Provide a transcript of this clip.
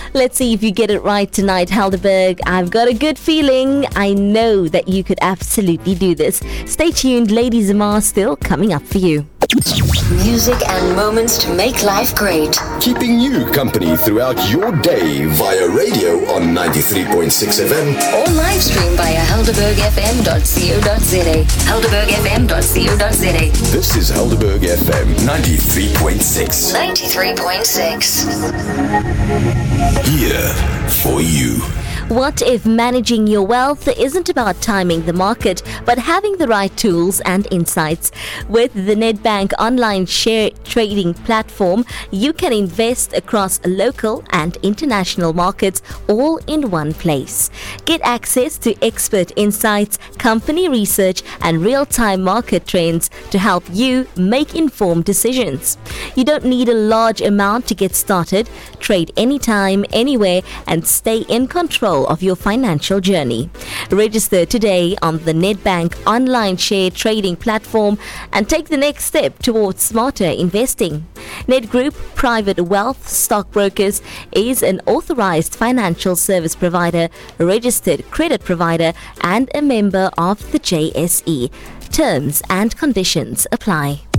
Let's see if you get it right tonight, Helderberg. I've got a good feeling. I know that you could absolutely do this. Stay tuned. Lady Zamar still coming up for you. Music and moments to make life great. Keeping you company throughout your day via radio on 93.6 FM. Or live stream via helderbergfm.co.za. helderbergfm.co.za. This is Helderberg FM 93.6. 93.6. Here for you. What if managing your wealth isn't about timing the market, but having the right tools and insights? With the Nedbank online share trading platform, you can invest across local and international markets all in one place. Get access to expert insights, company research, and real-time market trends to help you make informed decisions. You don't need a large amount to get started. Trade anytime, anywhere, and stay in control of your financial journey. Register today on the Nedbank online share trading platform and take the next step towards smarter investing. Nedgroup Private Wealth Stockbrokers is an authorized financial service provider, registered credit provider, and a member of the JSE. Terms and conditions apply.